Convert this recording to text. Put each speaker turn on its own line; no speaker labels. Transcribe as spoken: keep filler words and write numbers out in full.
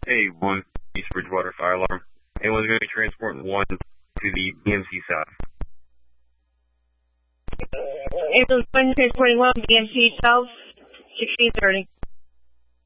Hey, one, East Bridgewater Fire Alarm. Anyone's going to be transporting one to the B M C South.
Ambulance one transporting one, B M C South, sixteen thirty.